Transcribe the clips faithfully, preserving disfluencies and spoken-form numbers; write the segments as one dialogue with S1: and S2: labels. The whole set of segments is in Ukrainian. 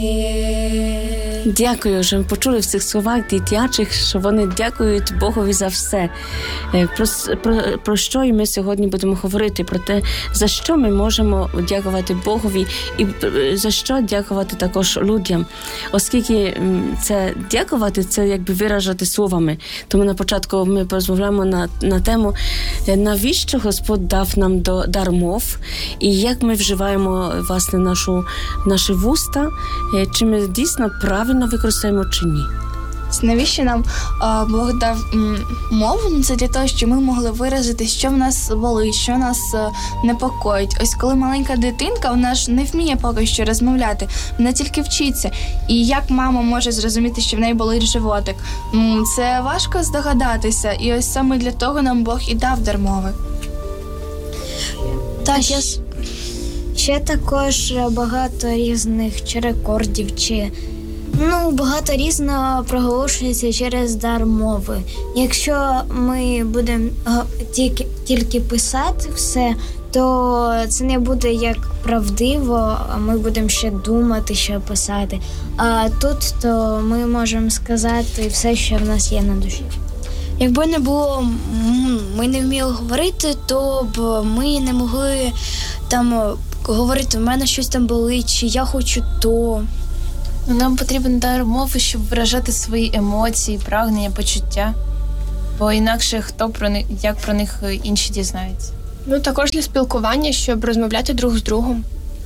S1: Дякую, що ми почули в цих словах дитячих, що вони дякують Богові за все. Про, про, про що і ми сьогодні будемо говорити, про те, за що ми можемо дякувати Богові і за що дякувати також людям. Оскільки це дякувати, це якби виражати словами. Тому на початку ми порозмовляємо на, на тему, навіщо Господь дав нам до, дар мов і як ми вживаємо, власне, нашу, наші вуста, чи ми дійсно правильно використаємо чи ні.
S2: Навіщо нам а, Бог дав м, мову? Це для того, щоб ми могли виразити, що в нас болить, що нас а, непокоїть. Ось коли маленька дитинка, вона ж не вміє поки що розмовляти, вона тільки вчиться. І як мама може зрозуміти, що в неї болить животик? М, це важко здогадатися. І ось саме для того нам Бог і дав дар мови.
S3: Так, я... Ще також багато різних чи рекордів, чи ну, багато різного проголошується через дар мови. Якщо ми будемо тільки, тільки писати все, то це не буде як правдиво, а ми будемо ще думати, що писати. А тут то ми можемо сказати все, що в нас є на душі.
S4: Якби не було, ми не вміли говорити, то б ми не могли там говорити, в мене щось там болить, чи я хочу то.
S5: Нам потрібен дар мови, щоб виражати свої емоції, прагнення, почуття. Бо інакше хто про них, як про них інші дізнаються.
S6: Ну, також для спілкування, щоб розмовляти друг з другом.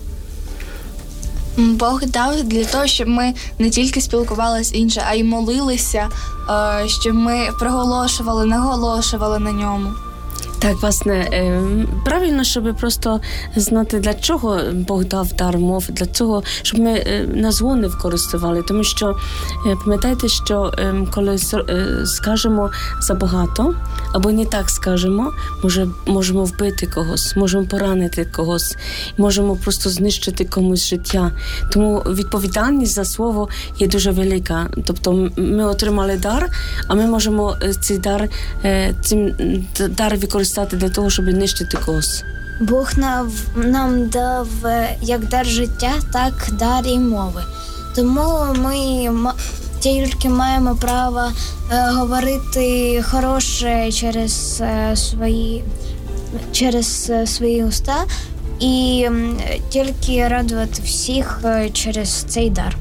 S2: Бог дав для того, щоб ми не тільки спілкувалися інше, а й молилися, щоб ми проголошували, наголошували на ньому.
S1: Так, власне, правильно, щоб просто знати, для чого Бог дав дар мов, для цього, щоб ми на зло не використовували. Тому що, пам'ятайте, що коли скажемо забагато, або не так скажемо, може, можемо вбити когось, можемо поранити когось, можемо просто знищити комусь життя. Тому відповідальність за слово є дуже велика. Тобто ми отримали дар, а ми можемо цей дар, цим дар використовувати для того, щоб нищити когось.
S3: Бог нам, нам дав як дар життя, так дар і мови. Тому ми тільки маємо право е, говорити хороше через е, свої, через е, свої уста і е, тільки радувати всіх е, через цей дар.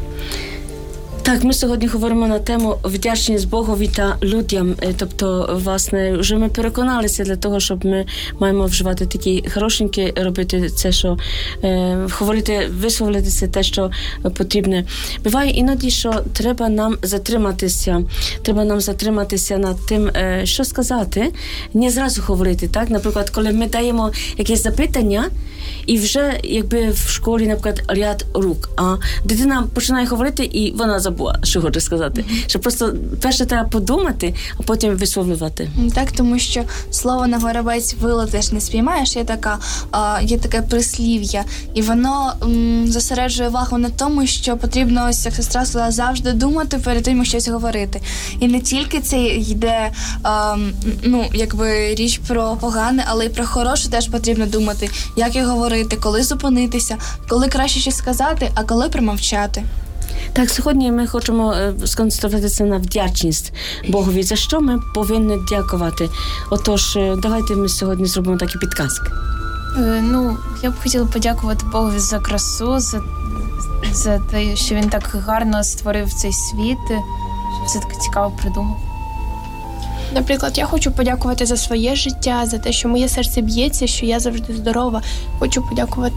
S1: Так, ми сьогодні говоримо на тему вдячність Богові та людям. Тобто, власне, вже ми переконалися для того, щоб ми маємо вживати такі хорошенькі, робити це, що е, говорити, висловлюватися те, що потрібне. Буває іноді, що треба нам затриматися, треба нам затриматися над тим, е, що сказати, не зразу говорити, так? Наприклад, коли ми даємо якесь запитання, і вже, якби в школі, наприклад, ряд рук, а дитина починає говорити, і вона забула, що хоче сказати. Mm-hmm. Що просто перше треба подумати, а потім висловлювати.
S2: Так, тому що слово на горобець вило теж не спіймаєш, є така, а, є таке прислів'я, і воно м, зосереджує увагу на тому, що потрібно, ось, як сестра сказала, завжди думати перед тим, як щось говорити. І не тільки це йде, а, ну, якби річ про погане, але й про хороше теж потрібно думати, як його говорити, коли зупинитися, коли краще щось сказати, а коли промовчати.
S1: Так, сьогодні ми хочемо сконцентруватися на вдячність Богові. За що ми повинні дякувати? Отож, давайте ми сьогодні зробимо такі підказки.
S5: Е, ну, я б хотіла подякувати Богові за красу, за, за те, що він так гарно створив цей світ, що все так цікаво придумав.
S6: Наприклад, я хочу подякувати за своє життя, за те, що моє серце б'ється, що я завжди здорова. Хочу подякувати.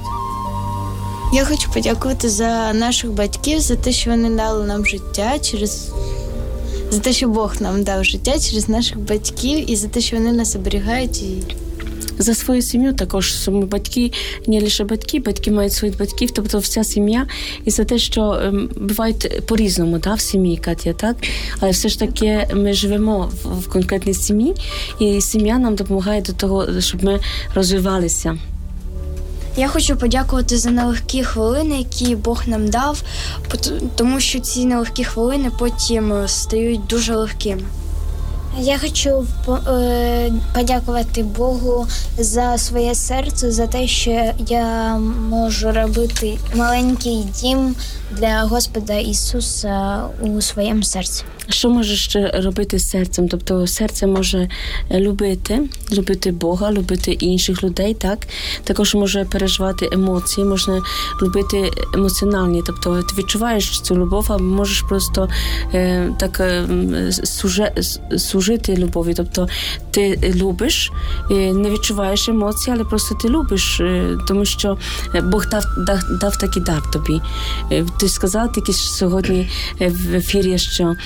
S4: Я хочу подякувати за наших батьків, за те, що вони дали нам життя, через за те, що Бог нам дав життя через наших батьків і за те, що вони нас оберігають. І...
S1: За свою сім'ю також, що ми батьки, не лише батьки, батьки мають своїх батьків, тобто вся сім'я, і за те, що ем, бувають по-різному, да, в сім'ї, Катя, так? Але все ж таки ми живемо в, в конкретній сім'ї, і сім'я нам допомагає до того, щоб ми розвивалися.
S4: Я хочу подякувати за нелегкі хвилини, які Бог нам дав, тому що ці нелегкі хвилини потім стають дуже легкими.
S3: Я хочу по- е, подякувати Богу за своє серце, за те, що я можу робити маленький дім для Господа Ісуса у своєму серці.
S1: Що можеш ще робити з серцем? Тобто серце може любити, любити Бога, любити інших людей, так? Також може переживати емоції, можна любити емоціональні. Тобто ти відчуваєш цю любов, а можеш просто е, так е, суже, служити любові. Тобто ти любиш, е, не відчуваєш емоцій, але просто ти любиш, е, тому що Бог дав, дав, дав такий дар тобі. Е, ти сказала тільки сьогодні в ефірі, що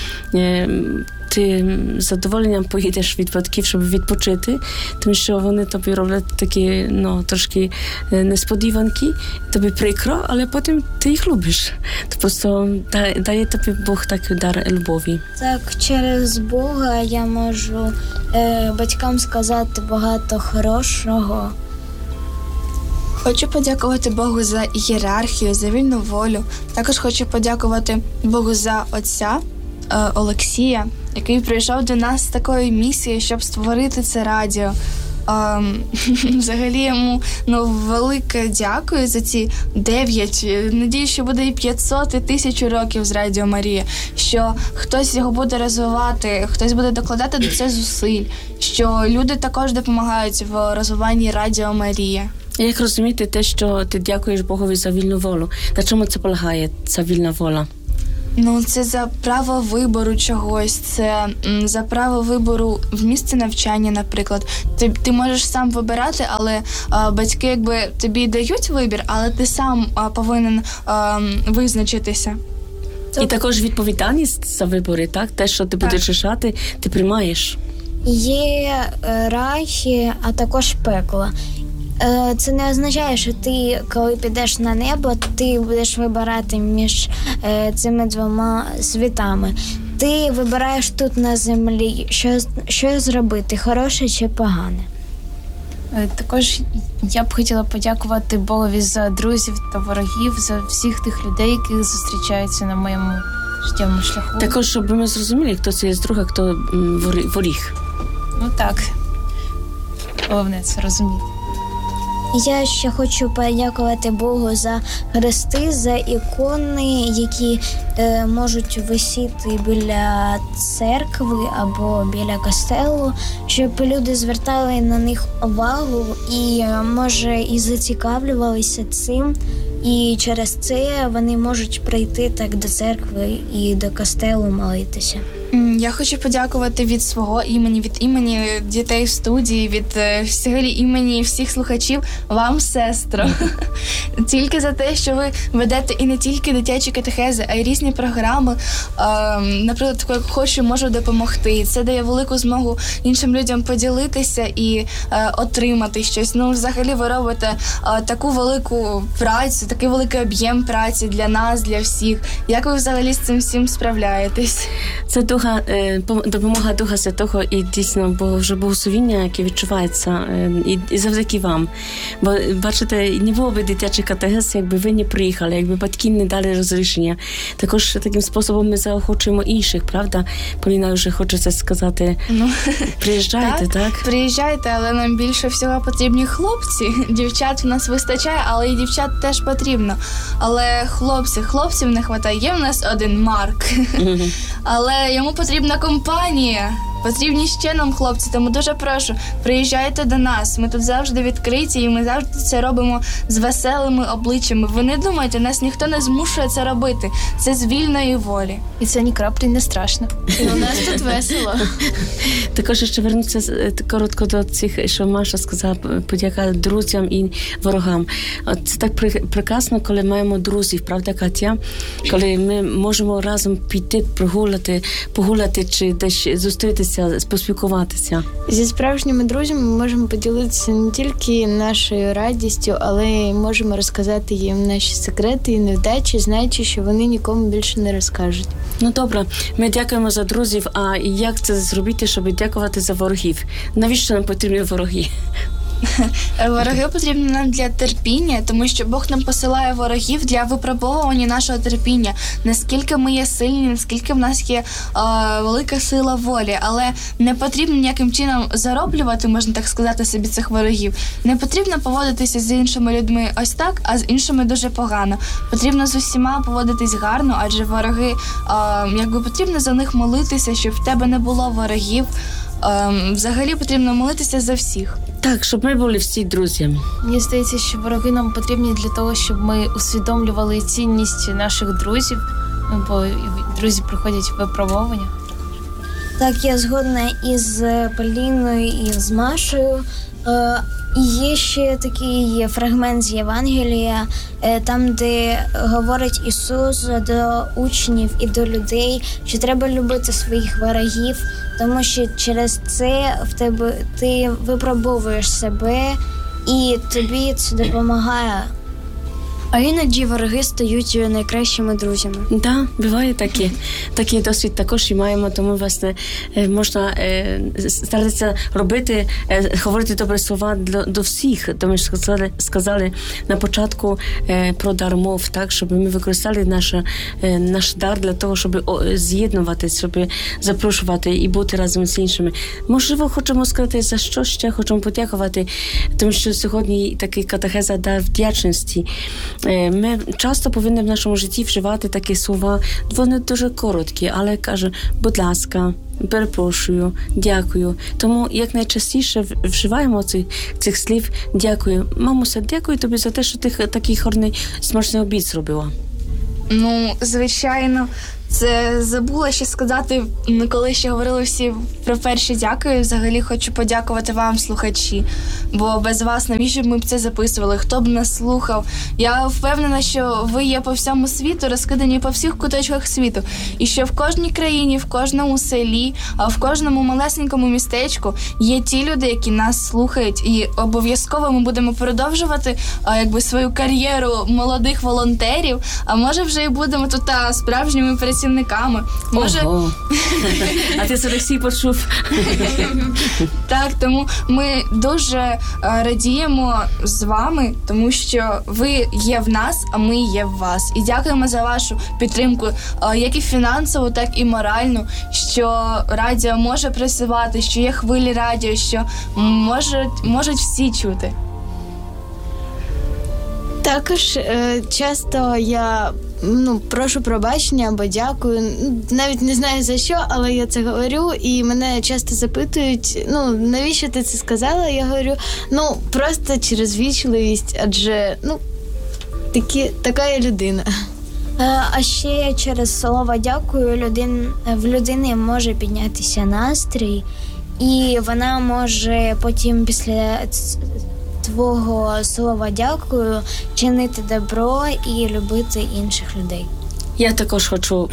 S1: ти з задоволенням поїдеш від батьків, щоб відпочити, тому що вони тобі роблять такі, ну, трошки несподіванки, тобі прикро, але потім ти їх любиш. То просто дає тобі Бог такий дар любові.
S3: Так, через Бога я можу е, батькам сказати багато хорошого.
S2: Хочу подякувати Богу за ієрархію, за вільну волю. Також хочу подякувати Богу за отця е, Олексія, який прийшов до нас з такою місією, щоб створити це радіо. Ем, взагалі йому, ну, велике дякую за ці дев'ять, надію, що буде і п'ятсот, і тисячу років з Радіо Марія, що хтось його буде розвивати, хтось буде докладати до цього зусиль, що люди також допомагають в розвиванні Радіо Марія.
S1: Як розуміти те, що ти дякуєш Богові за вільну волю? На чому це полягає, ця вільна воля?
S2: Ну, це за право вибору чогось, це м, за право вибору в місці навчання, наприклад. Ти, ти можеш сам вибирати, але а, батьки якби тобі дають вибір, але ти сам а, повинен а, визначитися.
S1: І також відповідальність за вибори, так? Те, що ти будеш рішати, ти приймаєш.
S3: Є е, рай, а також пекло. Е, Це не означає, що ти, коли підеш на небо, ти будеш вибирати між е, цими двома світами. Ти вибираєш тут на землі, що, що зробити, хороше чи погане.
S5: Е, Також я б хотіла подякувати Богові за друзів та ворогів, за всіх тих людей, які зустрічаються на моєму життєвому шляху.
S1: Також, щоб ми зрозуміли, хто це є з друга, хто м, ворі- воріг.
S5: Ну так, головне це розуміти.
S3: Я ще хочу подякувати Богу за хрести, за ікони, які е, можуть висіти біля церкви або біля костелу, щоб люди звертали на них увагу і, е, може, і зацікавлювалися цим. І через це вони можуть прийти так до церкви і до костелу молитися.
S2: М, Я хочу подякувати від свого імені, від імені дітей в студії, від е, взагалі імені всіх слухачів вам, сестро. Тільки за те, що ви ведете і не тільки дитячі катехези, а й різні програми. Е, Наприклад, таку, як хочу, можу допомогти. Це дає велику змогу іншим людям поділитися і е, отримати щось. Ну, взагалі, ви робите е, таку велику працю, такий великий об'єм праці для нас, для всіх. Як ви взагалі з цим всім справляєтесь?
S1: Це духа, е, пом- допомога Духа Святого і дійсно бо вже благословіння, яке відчувається е, і, і завдяки вам. Бо бачите, не було б дитячих катехез, якби ви не приїхали, якби батьки не дали розрішення. Також таким способом ми заохочуємо інших, правда? Поліна вже хоче це сказати.
S2: Ну,
S1: Приїжджайте, так?
S2: так? Приїжджайте, але нам більше всього потрібні хлопці. Дівчат в нас вистачає, але і дівчат теж потрібно. Але хлопці, хлопців не вистачає. Є в нас один Марк, але йому потрібна компанія. Потрібні ще нам хлопці, тому дуже прошу, приїжджайте до нас. Ми тут завжди відкриті і ми завжди це робимо з веселими обличчями. Ви не думайте, нас ніхто не змушує це робити. Це з вільної волі.
S5: І це ні краплі не страшно.
S4: І у нас тут весело.
S1: Також ще вернутися е, коротко до цих, що Маша сказала, подяка друзям і ворогам. От це так при- прекрасно, коли маємо друзів, правда, Катя? Коли ми можемо разом піти, прогуляти, погуляти чи десь зустрітися, поспілкуватися.
S4: Зі справжніми друзями ми можемо поділитися не тільки нашою радістю, але й можемо розказати їм наші секрети і невдачі, знаючи, що вони нікому більше не розкажуть.
S1: Ну добре, ми дякуємо за друзів, а як це зробити, щоб дякувати за ворогів? Навіщо нам потрібні вороги?
S2: Вороги потрібні нам для терпіння, тому що Бог нам посилає ворогів для випробовування нашого терпіння. Наскільки ми є сильні, наскільки в нас є е, велика сила волі, але не потрібно ніяким чином зароблювати, можна так сказати, собі цих ворогів. Не потрібно поводитися з іншими людьми ось так, а з іншими дуже погано. Потрібно з усіма поводитись гарно, адже вороги, е, якби потрібно за них молитися, щоб в тебе не було ворогів. Е, взагалі потрібно молитися за всіх.
S1: Так, щоб ми були всі друзями.
S5: Мені здається, що вороги нам потрібні для того, щоб ми усвідомлювали цінність наших друзів, ну, бо друзі приходять в випробування.
S3: Так, я згодна із Поліною і з Машею. Е, Є ще такий фрагмент з Євангелія, е, там, де говорить Ісус до учнів і до людей, що треба любити своїх ворогів, тому що через це в тебе ти випробовуєш себе і тобі це допомагає.
S7: А іноді вороги стають найкращими друзями.
S1: Так, да, буває таке. Такий досвід також і маємо, тому, власне, можна старатися робити, говорити добрі слова до, до всіх. Тому що сказали, сказали на початку про дар мов, так, щоб ми використали наш, наш дар для того, щоб з'єднуватися, щоб запрошувати і бути разом з іншими. Можливо, хочемо сказати, за що ще хочемо подякувати, тому що сьогодні такий катехеза дар вдячності. Ми часто повинні в нашому житті вживати такі слова, вони дуже короткі, але каже, будь ласка, перепрошую, дякую. Тому як найчастіше вживаємо цих, цих слів дякую. Мамуся, дякую тобі за те, що ти такий гарний смачний обід зробила.
S2: Ну, звичайно, це забула ще сказати, коли ще говорили всі про перші дякую. Взагалі хочу подякувати вам, слухачі, бо без вас навіщо б ми б це записували, хто б нас слухав. Я впевнена, що ви є по всьому світу, розкидані по всіх куточках світу. І що в кожній країні, в кожному селі, а в кожному малесенькому містечку є ті люди, які нас слухають. І обов'язково ми будемо продовжувати а, якби свою кар'єру молодих волонтерів, а може вже і будемо тут а, справжніми працівниками. Може...
S1: Ого. А ти з Олексій почув?
S2: Так, тому ми дуже радіємо з вами, тому що ви є в нас, а ми є в вас. І дякуємо за вашу підтримку, як і фінансову, так і моральну, що радіо може працювати, що є хвилі радіо, що можуть, можуть всі чути.
S4: Також е, часто я ну, прошу пробачення або дякую. Навіть не знаю за що, але я це говорю, і мене часто запитують, ну, навіщо ти це сказала? Я говорю, ну, просто через вічливість, адже, ну, такі, така я людина.
S3: А ще через слово дякую людин, в людини може піднятися настрій, і вона може потім після твого слова дякую чинити добро і любити інших людей.
S1: Я також хочу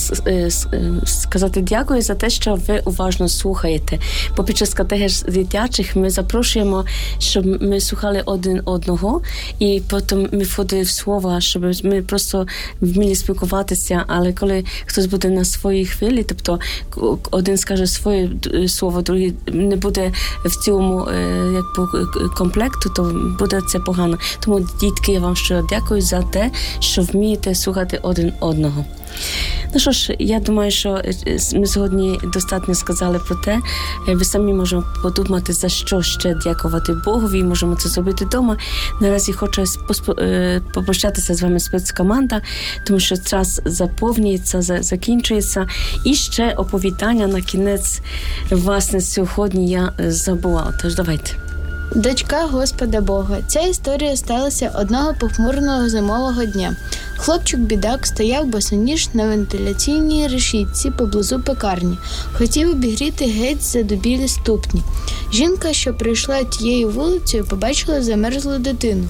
S1: сказати дякую за те, що ви уважно слухаєте. Бо під час катехез дитячих ми запрошуємо, щоб ми слухали один одного, і потім ми входили в слова, щоб ми просто вміли спілкуватися, але коли хтось буде на своїй хвилі, тобто один скаже своє слово, другий не буде в цьому як по комплекту, то буде це погано. Тому, дітки, я вам щиро дякую за те, що вмієте слухати один одного. Одного. Ну що ж, я думаю, що ми сьогодні достатньо сказали про те, ви самі можете подумати, за що ще дякувати Богові, можемо це зробити вдома. Наразі хочу попрощатися з вами спецкоманда, тому що час заповнюється, закінчується. І ще оповідання на кінець, власне, сьогодні я забула. Тож давайте.
S4: Дочка Господа Бога. Ця історія сталася одного похмурного зимового дня. Хлопчик-бідак стояв босоніж на вентиляційній решітці поблизу пекарні. Хотів обігріти геть задубілі ступні. Жінка, що прийшла тією вулицею, побачила замерзлу дитину.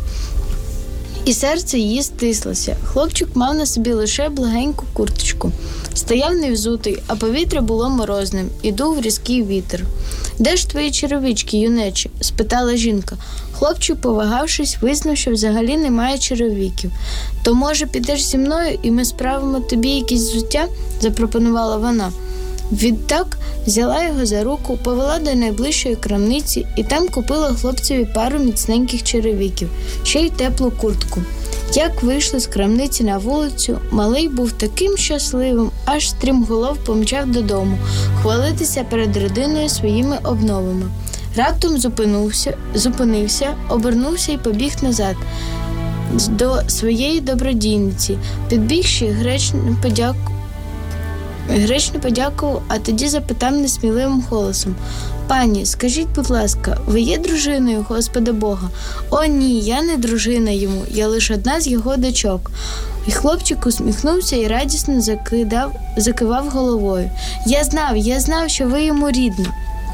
S4: І серце її стислося. Хлопчик мав на собі лише благеньку курточку. Стояв невзутий, а повітря було морозним, і дув різкий вітер. «Де ж твої черевички, юнече?» – спитала жінка. Хлопчик, повагавшись, визнав, що взагалі немає черевиків. «То, може, підеш зі мною, і ми справимо тобі якесь взуття?» – запропонувала вона. Відтак взяла його за руку, повела до найближчої крамниці і там купила хлопцеві пару міцненьких черевиків, ще й теплу куртку. Як вийшли з крамниці на вулицю, малий був таким щасливим, аж стрімголов помчав додому, хвалитися перед родиною своїми обновами. Раптом зупинився, зупинився, обернувся і побіг назад до своєї добродійниці. Підбігши, гречно подяку... гречно подякував, а тоді запитав несміливим голосом: «Пані, скажіть, будь ласка, ви є дружиною Господа Бога?» «О, ні, я не дружина йому, я лише одна з його дочок». І хлопчик усміхнувся і радісно закидав, закивав головою. «Я знав, я знав, що ви йому рідна».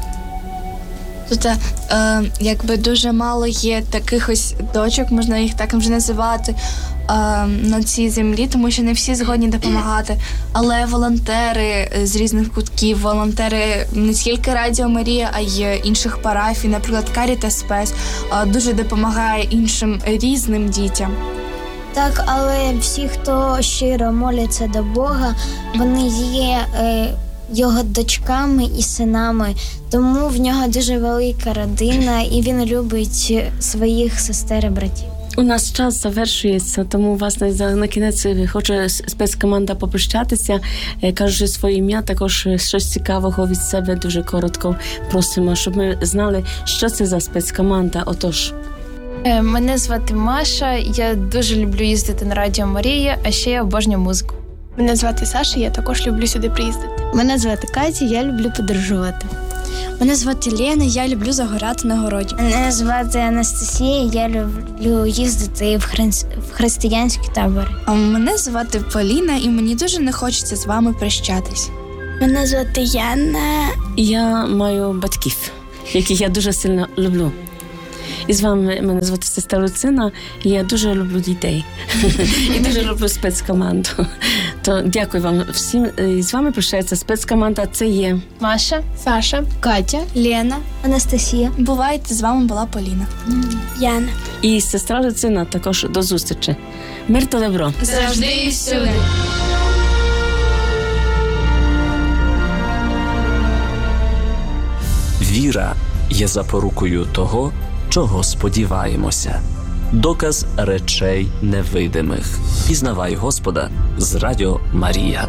S2: Тут е, якби дуже мало є таких ось дочок, можна їх так вже називати, е, на цій землі, тому що не всі згодні допомагати. Але волонтери з різних кутків, волонтери не тільки Радіо Марія, а й інших парафій, наприклад, Карітас Спес, е, дуже допомагає іншим різним дітям.
S3: Так, але всі, хто щиро моляться до Бога, вони є е, його дочками і синами. Тому в нього дуже велика родина, і він любить своїх сестер і братів.
S1: У нас час завершується, тому власне за- на кінець хоче спецкоманда попрощатися, е, кажучи своє ім'я, також щось цікавого від себе дуже коротко просимо, щоб ми знали, що це за спецкоманда. Отож.
S5: Е, Мене звати Маша, я дуже люблю їздити на Радіо Марія, а ще я обожнюю музику.
S6: Мене звати Саша, я також люблю сюди приїздити.
S4: Мене звати Катя, я люблю подорожувати.
S7: Мене звати Лена, я люблю загорати на городі.
S3: Мене звати Анастасія, я люблю їздити в, хри- в християнські табори.
S2: А мене звати Поліна, і мені дуже не хочеться з вами прощатись.
S7: Мене звати Яна.
S1: Я маю батьків, яких я дуже сильно люблю. І з вами мене звати сестра Люцина, і я дуже люблю дітей. І дуже люблю спецкоманду. То дякую вам всім. І з вами прощається спецкоманда. Це є
S5: Маша,
S6: Саша,
S4: Катя,
S7: Лена.
S3: Анастасія.
S2: Бувайте, з вами була Поліна.
S7: Яна.
S1: і сестра Люцина. Також до зустрічі. Мир та добро.
S6: завжди і всюди.
S8: Віра є запорукою того, чого сподіваємося. Доказ речей невидимих. Пізнавай Господа з Радіо Марія.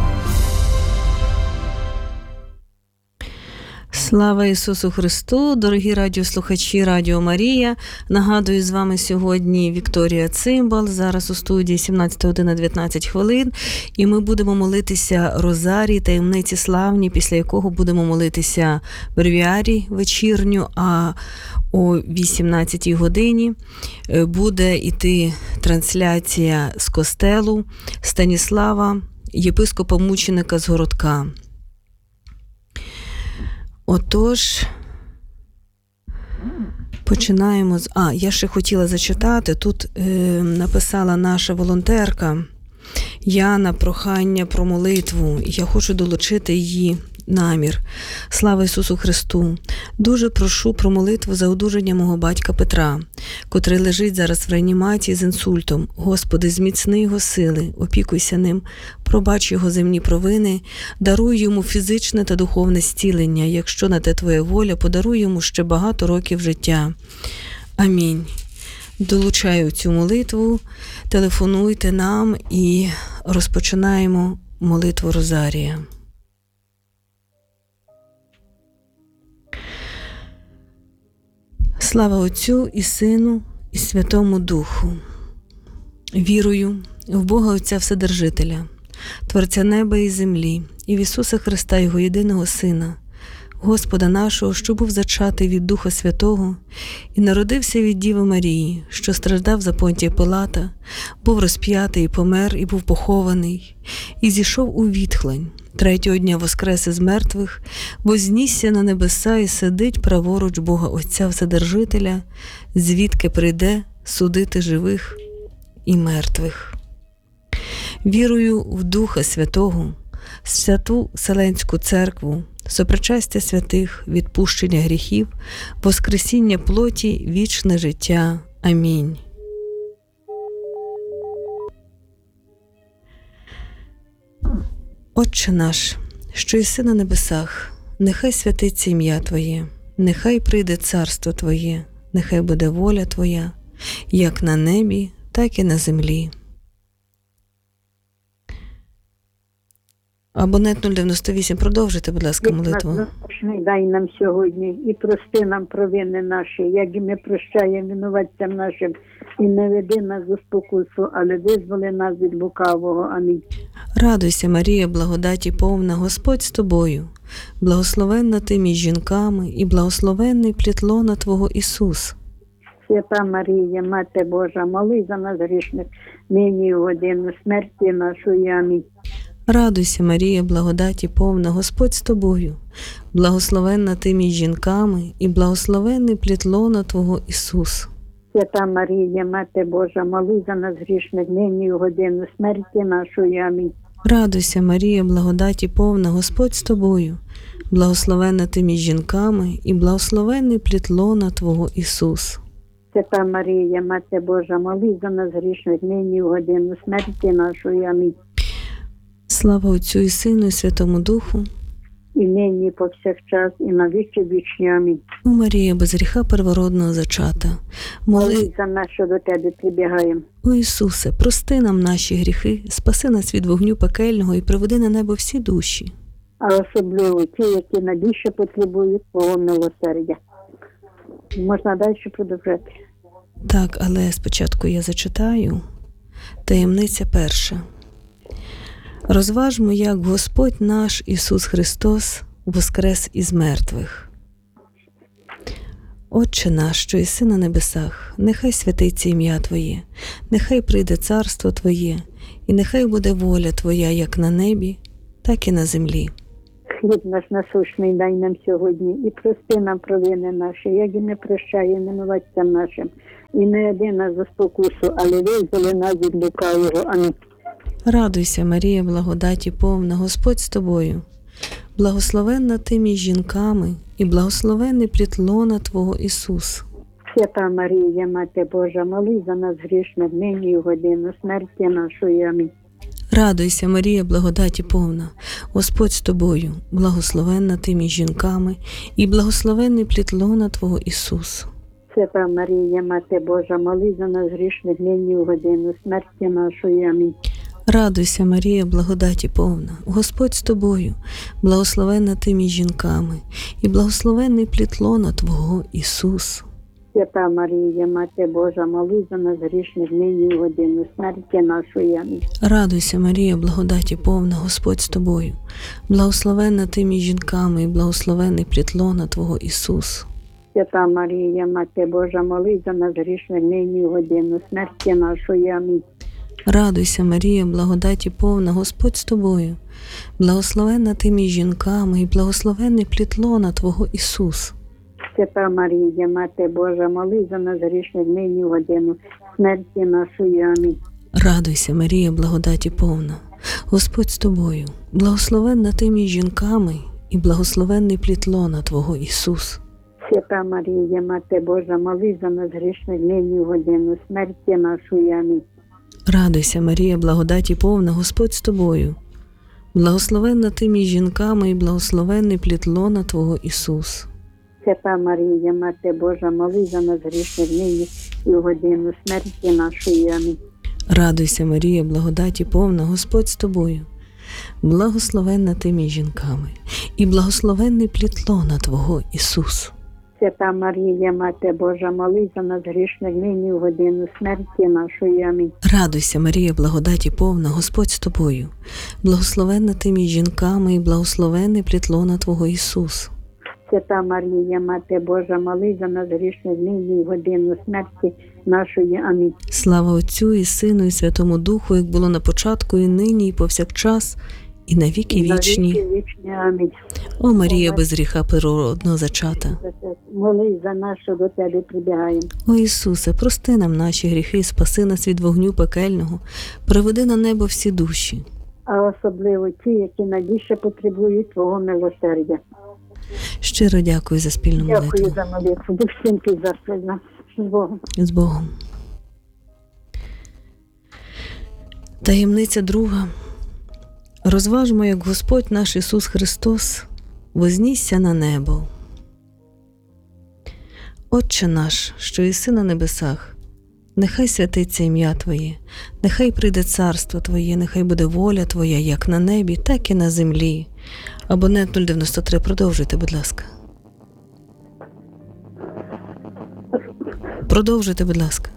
S9: Слава Ісусу Христу, дорогі радіослухачі Радіо Марія. Нагадую, з вами сьогодні Вікторія Цимбал, зараз у студії сімнадцята година дев'ятнадцять хвилин, і ми будемо молитися Розарій, таємниці славні, після якого будемо молитися Бревіарій вечірню, а о вісімнадцятій годині буде йти трансляція з костелу Станіслава, єпископа-мученика з Городка. Отож, починаємо з... А, я ще хотіла зачитати. Тут е, написала наша волонтерка Яна прохання про молитву. Я хочу долучити її намір. Слава Ісусу Христу! Дуже прошу про молитву за одужання мого батька Петра, котрий лежить зараз в реанімації з інсультом. Господи, зміцни його сили, опікуйся ним, пробач його земні провини, даруй йому фізичне та духовне зцілення. Якщо на те Твоя воля, подаруй йому ще багато років життя. Амінь. Долучаю цю молитву, телефонуйте нам і розпочинаємо молитву Розарія. Слава Отцю і Сину, і Святому Духу. Вірую в Бога Отця Вседержителя, Творця неба і землі, і в Ісуса Христа, Його єдиного Сина, Господа нашого, що був зачатий від Духа Святого і народився від Діви Марії, що страждав за Понтія Пилата, був розп'ятий і помер, і був похований, і зійшов у відхлань. Третього дня воскрес із мертвих, вознісся на небеса і сидить праворуч Бога Отця Вседержителя, звідки прийде судити живих і мертвих. Вірую в Духа Святого, святу Вселенську Церкву, сопричастя святих, відпущення гріхів, воскресіння плоті, вічне життя. Амінь. Отче наш, що єси на небесах, нехай святиться ім'я Твоє, нехай прийде царство Твоє, нехай буде воля Твоя, як на небі, так і на землі. Абонент нуль дев'яносто вісім, продовжуйте, будь ласка, молитву.
S10: Насущний дай нам сьогодні, і прости нам провини наші, як і ми прощаємо винуватцям нашим, і не веди нас у спокусу, але визволи нас від лукавого. Амінь.
S9: Радуйся, Марія, благодаті повна, Господь з тобою, благословенна ти між жінками, і благословенний плід лона Твого Ісус.
S10: Свята Марія, Мати Божа, моли за нас грішних, нині і в годину смерті нашої. Амінь.
S9: Радуйся, Марія, благодаті повна, Господь з тобою, благословенна ти між жінками, і благословенний плід лона Твого Ісус.
S10: Свята Марія, Мати Божа, моли за нас грішних, нині і в годину смерті нашої. Амінь.
S9: Радуйся, Марія, благодаті повна, Господь з тобою, благословенна ти між жінками, і благословенний плід лона Твого Ісус.
S10: Свята Марія, Мати Божа, моли за нас грішних, нині і в годину смерті нашої. Амінь.
S9: Слава Отцю і Сину, і Святому Духу,
S10: І нині, і повсякчас, і на віки вічні. Амінь.
S9: о Марія, без гріха первородного зачата, моли,
S10: Молись за нас, що до Тебе прибігаємо.
S9: о Ісусе, прости нам наші гріхи, спаси нас від вогню пекельного і приведи на небо всі душі.
S10: А особливо ті, які найбільше потребують Твого милосердя. Можна далі продовжити.
S9: Так, але спочатку я зачитаю. Таємниця перша. Розважмо, як Господь наш Ісус Христос воскрес із мертвих. Отче наш, що єси на небесах, нехай святиться ім'я Твоє, нехай прийде царство Твоє, і нехай буде воля Твоя як на небі, так і на землі.
S10: Хліб наш насущний дай нам сьогодні, і прости нам провини наші, як і ми прощаємо винуватцям нашим. І не веди нас за спокусу, але визволи нас від лукавого. Амінь.
S9: Радуйся, Марія, благодаті повна, Господь з тобою, благословенна ти між жінками, і благословенний плід лона Твого Ісус.
S10: Свята Марія, Мати Божа, моли за нас грішних, нині і в годину смерті нашої. Амінь.
S9: Радуйся, Марія, благодаті повна, Господь з тобою, благословенна ти між жінками, і благословенний плід лона Твого Ісус.
S10: Свята Марія, Мати Божа, моли за нас грішних, нині і в годину смерті нашої. Амінь.
S9: Радуйся, Марія, благодаті повна, Господь з тобою, благословенна ти між жінками, і благословенний плід лона Твого Ісус.
S10: Свята Марія, Мати Божа, моли за нас грішних, нині і в годину смерті нашої. Амінь.
S9: Радуйся, Марія, благодаті повна, Господь з тобою, благословенна ти між жінками, і благословенний плід лона Твого Ісус.
S10: Свята Марія, Мати Божа, моли за нас грішних, нині і в годину смерті нашої. Амінь.
S9: Радуйся, Марія, благодаті повна, Господь з тобою, благословенна ти між жінками, і благословенний плід лона Твого Ісус.
S10: Свята Марія, Мати Божа, моли за нас грішних, нині і в годину смерті нашої. Амінь.
S9: Радуйся, Марія, благодаті повна, Господь з тобою, благословенна ти між жінками, і благословенний плід лона Твого Ісус.
S10: Свята Марія, Мати Божа, моли за нас грішних, нині і в годину смерті нашої. Амінь.
S9: Радуйся, Марія, благодаті повна, Господь з тобою, благословенна ти між жінками, і благословенний плід лона Твого Ісус.
S10: Свята Марія, Мати Божа, моли за нас грішних, нині і в годину смерті нашої. Амінь.
S9: Радуйся, Марія, благодаті повна, Господь з тобою, благословенна ти між жінками, і благословенний плід лона Твого Ісус.
S10: Свята Марія, Мати Божа, моли за нас грішних, нині і в годину смерті нашої. Амінь.
S9: Радуйся, Марія, благодаті повна, Господь з тобою, благословенна ти між жінками, і благословенний плід лона Твого Ісус.
S10: Свята Марія, Мати Божа, моли за нас грішних, нині і в годину смерті нашої. Амінь.
S9: Слава Отцю і Сину, і Святому Духу, як було на початку, і нині, і повсякчас, і на віки
S10: На
S9: вічні.
S10: віки вічні. Амінь.
S9: О Марія, без гріха первородного зачата.
S10: Молись за нас, що до Тебе прибігаємо.
S9: О Ісусе, прости нам наші гріхи, спаси нас від вогню пекельного, приведи на небо всі душі.
S10: А особливо ті, які найбільше потребують Твого милосердя.
S9: Щиро дякую за спільну
S10: Дякую
S9: молитву.
S10: за молитву. Дух Святий застель нас. З Богом.
S9: З Богом. Таємниця друга. Розважмо, як Господь наш Ісус Христос вознісся на небо. Отче наш, що єси на небесах, нехай святиться ім'я Твоє, нехай прийде царство Твоє, нехай буде воля Твоя, як на небі, так і на землі. Абонент нуль дев'яносто три, продовжуйте, будь ласка. Продовжуйте, будь ласка.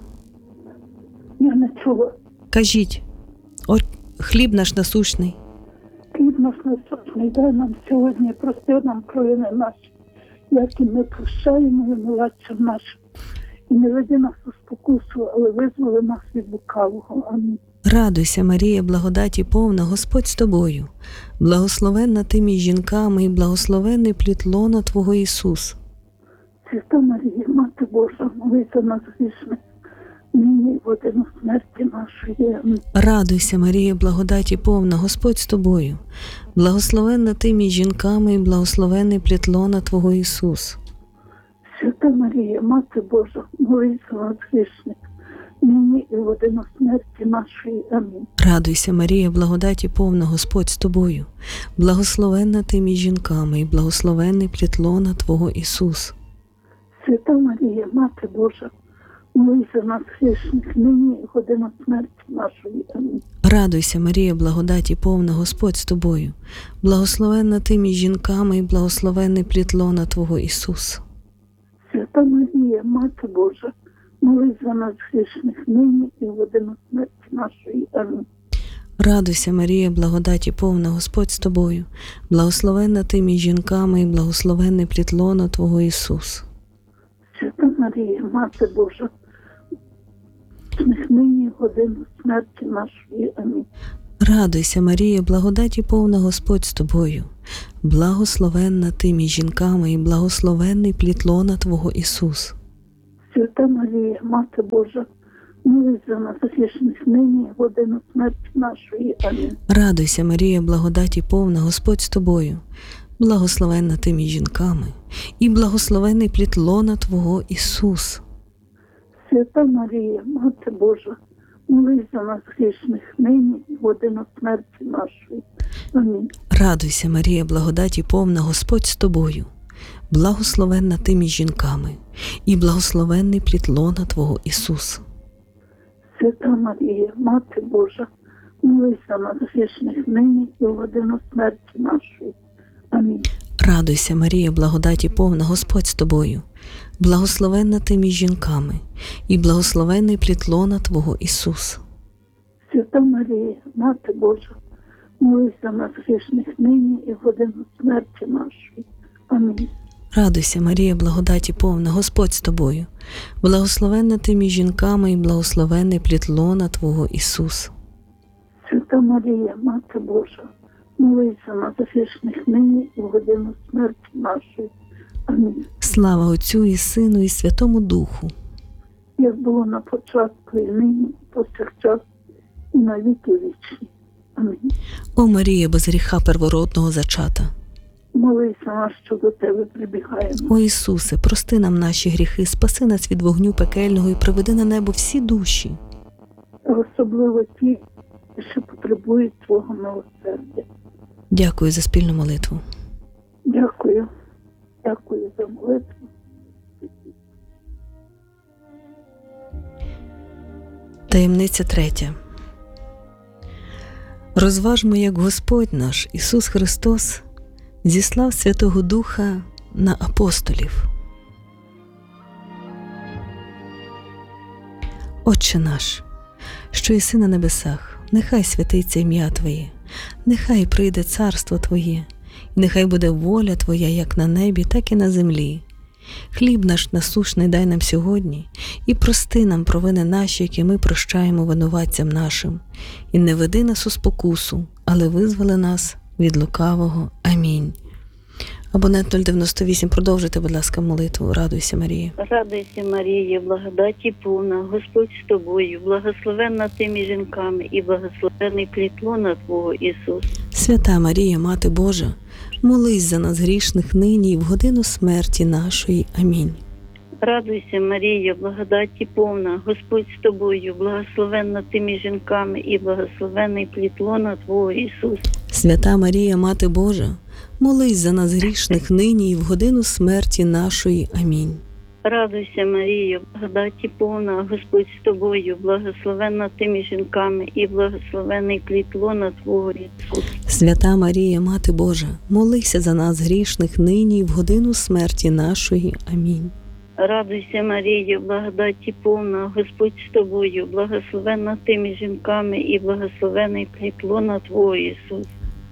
S10: Я не чула.
S9: Кажіть, от хліб наш насущний.
S10: Хліб наш насущний дай нам сьогодні, прости нам провини наші, як і ми прощаємо винуватцям нашим. І не веди нас у спокусу, але визволи нас від лукавого. Амінь.
S9: Радуйся, Марія, благодаті повна, Господь з тобою. Благословенна ти між жінками, і благословенний плід лона Твого Ісус.
S10: Свята Марія, Мати Божа, молись за нас грішних, нині і в годину смерті нашої. Амінь.
S9: Радуйся, Марія, благодаті повна, Господь з тобою. Благословенна ти між жінками, і благословенний плід лона Твого Ісус.
S10: Свята Марія, Мати Божа, молись за нас грішних, нині і в годину смерті нашої. Амінь.
S9: Радуйся, Марія, благодаті повна, Господь з тобою. Благословенна ти між жінками, і благословенний плід лона Твого Ісус.
S10: Свята Марія, Мати Божа, молись за нас грішних, нині і в годину смерті нашої. Амінь.
S9: Радуйся, Марія, благодаті повна, Господь з тобою. Благословенна ти між жінками, і благословенний плід лона Твого Ісус.
S10: Свята Марія, Мати Божа, молись за нас грішних, нині і в годину смерті нашої. Амінь.
S9: Радуйся, Марія, благодаті повна, Господь з тобою. Благословенна ти між жінками, і благословенний плід лона Твого Ісус.
S10: Свята Марія, Мати Божа, грішних, нині і в годину смерті нашої. Амінь.
S9: Радуйся, Марія, благодаті повна, Господь з тобою. Благословенна ти між жінками, і благословенний плід лона Твого Ісус.
S10: Свята Марія, Мати Божа, молись за нас грішних, нині і в годину смерті нашої. Амінь.
S9: Радуйся, Марія, благодаті повна, Господь з тобою. Благословенна ти між жінками, і благословенний плід лона Твого Ісус.
S10: Свята Марія, Мати Божа, молись за нас грішних, нині і в годину смерті нашої. Амінь.
S9: Радуйся, Марія, благодаті повна, Господь з тобою. Благословенна ти між жінками, і благословенний плід лона Твого Ісус.
S10: Свята Марія, Мати Божа, молись за нас грішних, нині і в годину смерті нашої. Амінь.
S9: Радуйся, Марія, благодаті повна, Господь з тобою. Благословенна ти між жінками, і благословенний плід лона Твого Ісус.
S10: Свята Марія, Мати Божа, молись за нас грішних, нині і в годину смерті нашої. Амінь.
S9: Радуйся, Марія, благодаті повна, Господь з тобою. Благословенна ти між жінками, і благословенний плід лона Твого Ісус.
S10: Свята Марія, Мати Божа, молись за нас грішних, нині і в годину смерті нашої. Амінь.
S9: Слава Отцю і Сину, і Святому Духу.
S10: Як було на початку, і нині, і повсякчас, і на віки вічні. Амінь.
S9: О Марія, без гріха первородного зачата.
S10: Молись за нас, що до Тебе прибігаємо.
S9: О Ісусе, прости нам наші гріхи, спаси нас від вогню пекельного і приведи на небо всі душі.
S10: А особливо ті, що потребують Твого милосердя.
S9: Дякую за спільну молитву.
S10: Дякую. Дякую за молитву.
S9: Таємниця третя. Розважмо, як Господь наш Ісус Христос зіслав Святого Духа на апостолів. Отче наш, що єси на небесах, нехай святиться ім'я Твоє, нехай прийде царство Твоє, і нехай буде воля Твоя як на небі, так і на землі. Хліб наш насущний дай нам сьогодні, і прости нам провини наші, які ми прощаємо винуватцям нашим. І не веди нас у спокусу, але визволи нас від лукавого. Амінь. Абонент нуль дев'яносто вісім, продовжуйте, будь ласка, молитву. Радуйся, Марія.
S11: Радуйся, Марія, благодаті повна, Господь з тобою, благословенна ти між жінками, і благословений плід лона Твого Ісус.
S9: Свята Марія, Мати Божа, молись за нас грішних нині і в годину смерті нашої. Амінь.
S11: Радуйся, Марія, благодаті повна, Господь з тобою, благословенна ти між жінками, і благословений плід лона Твого Ісус.
S9: Свята Марія, Мати Божа, молись за нас грішних нині і в годину смерті нашої. Амінь.
S11: Радуйся, Марія, благодаті повна, Господь з тобою, благословенна ти між жінками, і благословений плід лона Твого, Ісус.
S9: Свята Марія, Мати Божа, молися за нас грішних нині і в годину смерті нашої. Амінь.
S11: Радуйся, Марія, благодаті повна, Господь з тобою, благословенна ти між жінками, і благословений плід лона Твого, Ісус.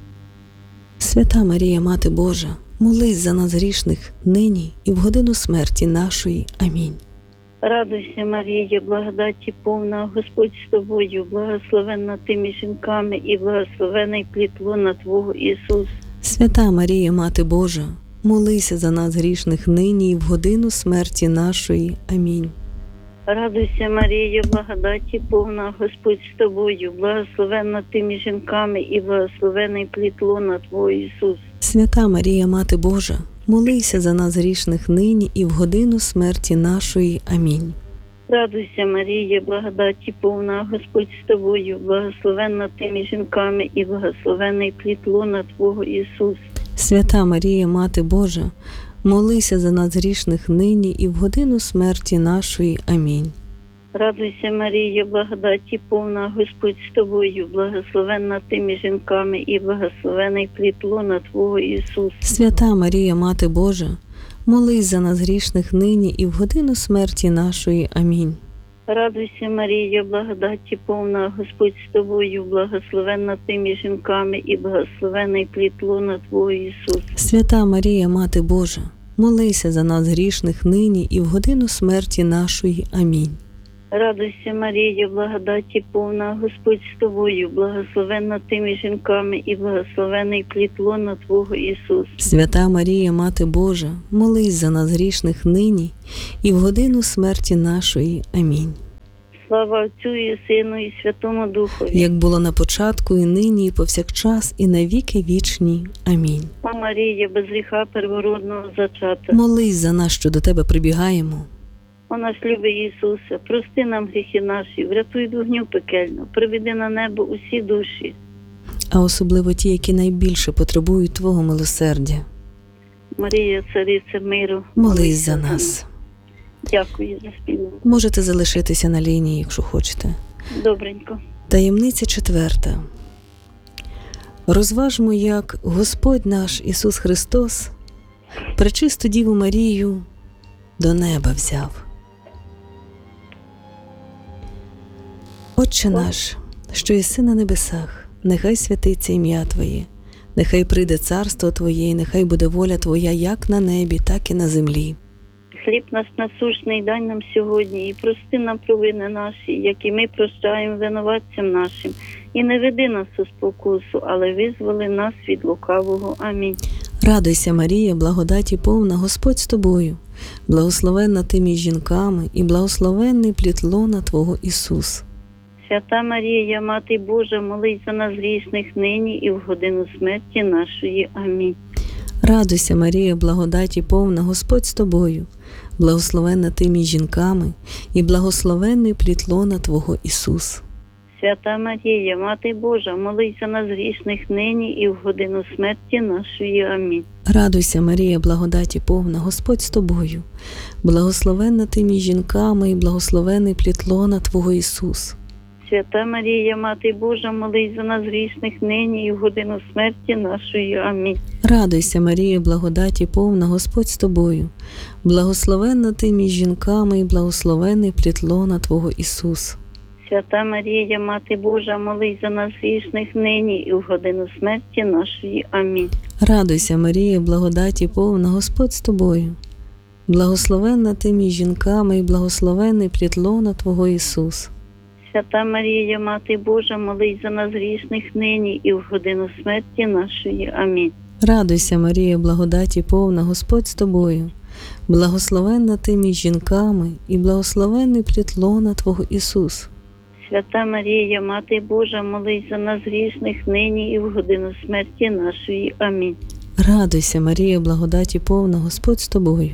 S9: Свята Марія, Мати Божа, молись за нас грішних нині і в годину смерті нашої. Амінь.
S11: Радуйся, Марія, благодаті повна, Господь з тобою, благословенна ти між жінками, і благословений плід лона Твого, Ісус.
S9: Свята Марія, Мати Божа, молися за нас грішних нині і в годину смерті нашої. Амінь.
S11: Радуйся, Марія, благодаті повна, Господь з тобою, благословенна ти між жінками, і благословений плід лона Твого, Ісус.
S9: Свята Марія, Мати Божа, молися за нас грішних нині і в годину смерті нашої. Амінь.
S11: Радуйся, Марія, благодаті повна, Господь з тобою, благословенна ти між жінками, і благословений плід лона Твого, Ісус.
S9: Свята Марія, Мати Божа, молися за нас грішних нині і в годину смерті нашої. Амінь.
S11: Радуйся, Марія, благодаті повна, Господь з тобою, благословенна ти між жінками, і благословений плід лона Твого, Ісус.
S9: Свята Марія, Мати Божа, молись за нас грішних нині і в годину смерті нашої. Амінь.
S11: Радуйся, Марія, благодаті повна, Господь з тобою, благословенна ти між жінками, і благословений плід лона Твого, Ісус.
S9: Свята Марія, Мати Божа, молися за нас грішних нині і в годину смерті нашої. Амінь.
S11: Радуйся, Марія, благодаті повна, Господь з тобою, благословенна ти між жінками, і благословений плід лона Твого, Ісус.
S9: Свята Марія, Мати Божа, молись за нас грішних нині і в годину смерті нашої. Амінь.
S11: Слава Отцю і Сину, і Святому Духові.
S9: Як було на початку, і нині, і повсякчас, і на віки вічні. Амінь.
S11: О Марія, без гріха первородного зачата.
S9: Молись за нас, що до Тебе прибігаємо.
S11: О наш любий Ісусе, прости нам гріхи наші, врятуй від вогню пекельну, приведи на небо усі душі.
S9: А особливо ті, які найбільше потребують Твого милосердя.
S11: Марія, цариця миру,
S9: Молись за нас.
S11: Дякую за спільну.
S9: Можете залишитися на лінії, якщо хочете.
S11: Добренько.
S9: Таємниця четверта. Розважмо, як Господь наш Ісус Христос пречисту Діву Марію до неба взяв. Отче наш, що єси на небесах, нехай святиться ім'я Твоє, нехай прийде царство Твоє, і нехай буде воля Твоя як на небі, так і на землі.
S11: Хліб наш насущний дай нам сьогодні, і прости нам провини наші, як і ми прощаємо винуватцям нашим. І не веди нас у спокусу, але визволи нас від лукавого. Амінь.
S9: Радуйся, Марія, благодаті повна, Господь з тобою, благословенна ти між жінками, і благословенний плід лона Твого, Ісус.
S11: Свята Марія, Мати Божа, молись за нас грішних нині і в годину смерті нашої. Амінь.
S9: Радуйся, Марія, благодаті повна, Господь з тобою, благословенна ти між жінками, і благословенний плід лона Твого, Ісус.
S11: Свята Марія, Мати Божа, молись за нас грішних нині і в годину смерті нашої. Амінь.
S9: Радуйся, Марія, благодаті повна, Господь з тобою, благословенна ти між жінками, і благословенний плід лона Твого, Ісус.
S11: Свята Марія, Мати Божа, молись за нас грішних нині і в годину смерті нашої. Амінь.
S9: Радуйся, Марія, благодаті повна, Господь з тобою, благословенна ти між жінками, і благословенний плід лона Твого, Ісус.
S11: Свята Марія, Мати Божа, молись за нас грішних нині і в годину смерті нашої. Амінь.
S9: Радуйся, Марія, благодаті повна, Господь з тобою, благословенна ти між жінками, і благословенний плід лона Твого, Ісус.
S11: Свята Марія, Мати Божа, молись за нас грішних нині і в годину смерті нашої. Амінь.
S9: Радуйся, Марія, благодаті повна, Господь з тобою, благословенна ти між жінками, і благословенний плід лона Твого, Ісус.
S11: Свята Марія, Мати Божа, молись за нас грішних нині і в годину смерті нашої. Амінь.
S9: Радуйся, Марія, благодаті повна, Господь з тобою,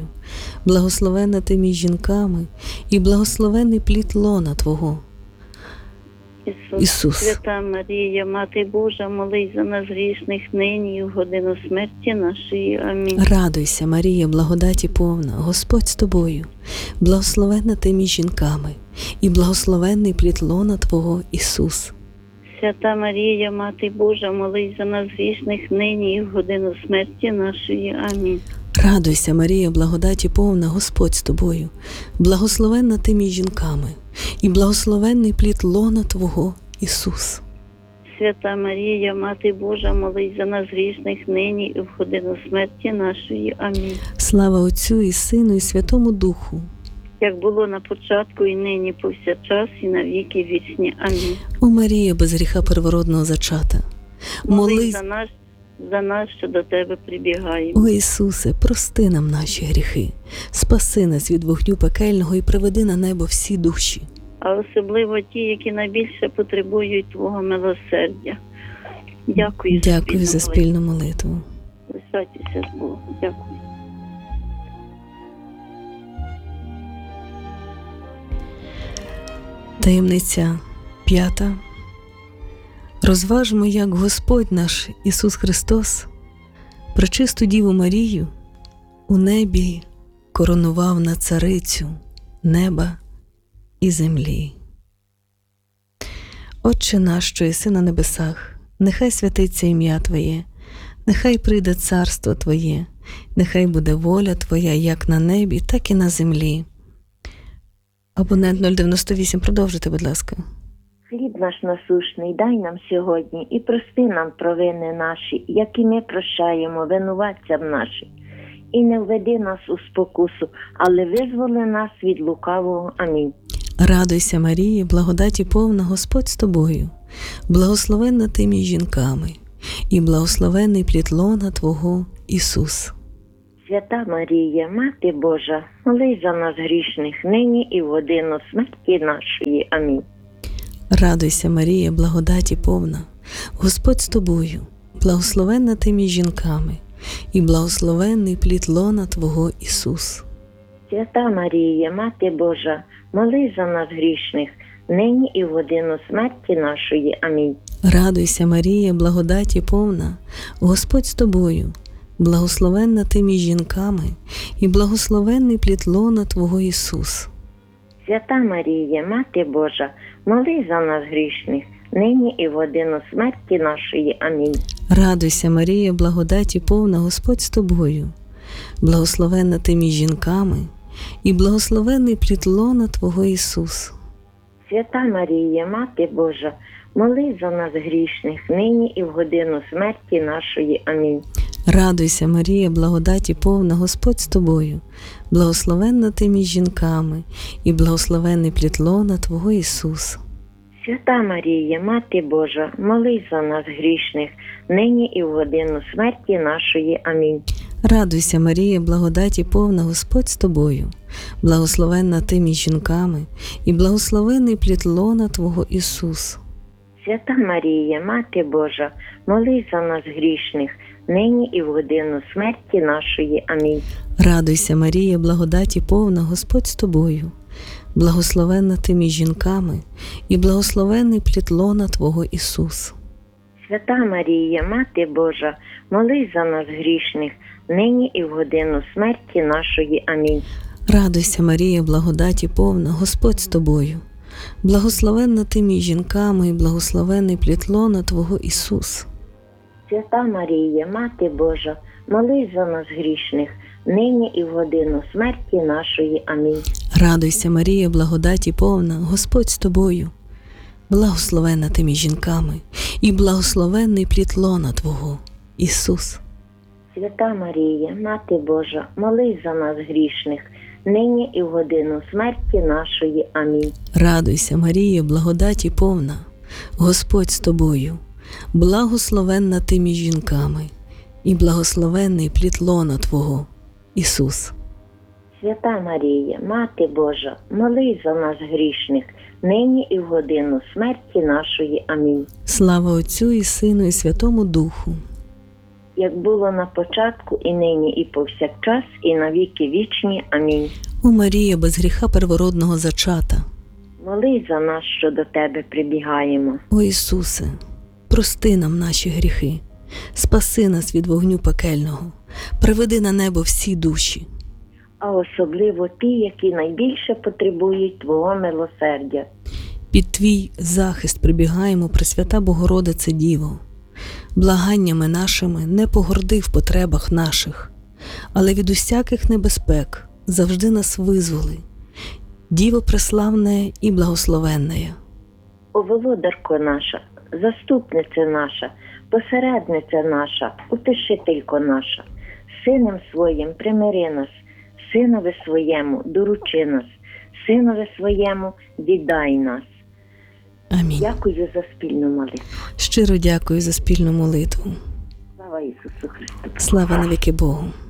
S9: благословенна ти між жінками, і благословенний плід лона Твого.
S11: Ісус.
S9: Ісус.
S11: Свята Марія, Мати Божа, молись за нас грішних нині і в годину смерті нашої. Амінь.
S9: Радуйся, Марія, благодаті повна, Господь з тобою, благословенна ти між жінками, і благословенний плід лона Твого, Ісус.
S11: Свята Марія, Мати Божа, молись за нас грішних нині і в годину смерті нашої. Амінь.
S9: Радуйся, Марія, благодаті повна, Господь з тобою, благословенна ти між жінками, і благословенний плід лона Твого, Ісус.
S11: Свята Марія, Мати Божа, молись за нас грішних нині і в годину смерті нашої. Амінь.
S9: Слава Отцю і Сину і Святому Духу.
S11: Як було на початку, і нині, повсякчас, і на віки вічні. Амінь.
S9: О Марія, без гріха первородного зачата,
S11: Молись
S9: молись,
S11: за нас, за нас, що до Тебе прибігаємо.
S9: о Ісусе, прости нам наші гріхи, спаси нас від вогню пекельного і приведи на небо всі душі.
S11: А особливо ті, які найбільше потребують Твого милосердя. Дякую,
S9: Дякую за
S11: спільну
S9: спільну молитву.
S11: Лишайтеся з Богом. Дякую.
S9: Таємниця п'ята. Розважмо, як Господь наш Ісус Христос пречисту Діву Марію у небі коронував на царицю неба і землі. Отче наш, що єси на небесах, нехай святиться ім'я Твоє, нехай прийде царство Твоє, нехай буде воля Твоя як на небі, так і на землі. Абонент нуль дев'яносто вісім, продовжуйте, будь ласка.
S12: Хліб наш насущний дай нам сьогодні і прости нам провини наші, як і ми прощаємо винуватцям нашим. І не введи нас у спокусу, але визволи нас від лукавого. Амінь.
S9: Радуйся, Марія, благодаті повна, Господь з тобою, благословенна ти між жінками, і благословенний плід лона Твого, Ісус.
S12: Свята Марія, Мати Божа, молись за нас грішних нині і в годину смерті нашої. Амінь.
S9: Радуйся, Марія, благодаті повна, Господь з тобою, благословенна ти між жінками, і благословенний плід лона Твого, Ісус.
S12: Свята Марія, Мати Божа, молись за нас грішних нині і в годину смерті нашої. Амінь.
S9: Радуйся, Марія, благодаті повна, Господь з тобою, благословенна ти між жінками, і благословенний плід лона Твого, Ісус.
S12: Свята Марія, Мати Божа, молись за нас грішних нині і в годину смерті нашої. Амінь.
S9: Радуйся, Марія, благодаті повна, Господь з тобою, благословенна ти між жінками, і благословенний плід лона Твого, Ісус.
S12: Свята Марія, Мати Божа, молись за нас грішних нині і в годину смерті нашої. Амінь.
S9: Радуйся, Марія, благодаті повна, Господь з тобою, благословенна ти між жінками, і благословенний плід лона Твого, Ісус.
S12: Свята Марія, Мати Божа, молись за нас грішних нині і в годину смерті нашої. Амінь.
S9: Радуйся, Марія, благодаті повна, Господь з тобою, благословенна ти між жінками, і благословенний плід лона Твого, Ісус.
S12: Свята Марія, Мати Божа, молись за нас грішних нині і в годину смерті нашої. Амінь.
S9: Радуйся, Марія, благодаті повна, Господь з тобою, благословенна ти між жінками, і благословенний плід лона Твого, Ісус.
S12: Свята Марія, Мати Божа, молись за нас грішних нині і в годину смерті нашої. Амінь.
S9: Радуйся, Марія, благодаті повна, Господь з тобою, благословенна ти між жінками, і благословенний плід лона Твого, Ісус.
S12: Свята Марія, Мати Божа, молись за нас грішних нині і в годину смерті нашої. Амінь.
S9: Радуйся, Марія, благодаті повна, Господь з тобою, благословенна ти між жінками, і благословенний плід лона Твого, Ісус.
S12: Свята Марія, Мати Божа, молись за нас грішних нині і в годину смерті нашої. Амінь.
S9: Радуйся, Марія, благодаті повна, Господь з тобою, благословенна ти між жінками, і благословенний плід лона Твого, Ісус.
S12: Свята Марія, Мати Божа, молись за нас грішних нині і в годину смерті нашої. Амінь.
S9: Слава Отцю і Сину і Святому Духу.
S12: Як було на початку, і нині, і повсякчас, і на віки вічні. Амінь.
S9: О Марія, без гріха первородного зачата,
S12: Молись за нас, що до Тебе прибігаємо.
S9: О Ісусе, прости нам наші гріхи, спаси нас від вогню пекельного, приведи на небо всі душі.
S12: А особливо ті, які найбільше потребують Твого милосердя.
S9: Під Твій захист прибігаємо, Пресвята Богородице Діво. Благаннями нашими не погорди в потребах наших, але від усяких небезпек завжди нас визволи. Діво преславне і благословенне.
S12: О володарко наша, заступниця наша, посередниця наша, утешителько наша, Сином своїм примири нас, Синові своєму доручи нас, Синові своєму віддай нас.
S9: Амінь.
S12: Дякую за спільну молитву.
S9: Щиро дякую за спільну молитву.
S12: Слава Ісусу Христу.
S9: Слава навіки Богу.